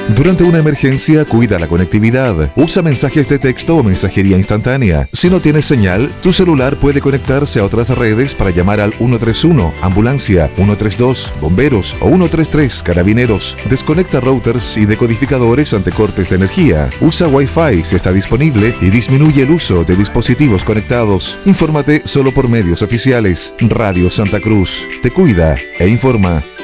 Durante una emergencia, cuida la conectividad. Usa mensajes de texto o mensajería instantánea. Si no tienes señal, tu celular puede conectarse a otras redes para llamar al 131, ambulancia, 132, bomberos o 133, carabineros. Desconecta routers y decodificadores ante cortes de energía. Usa Wi-Fi si está disponible y disminuye el uso de dispositivos conectados. Infórmate solo por medios oficiales. Radio Santa Cruz te cuida e informa.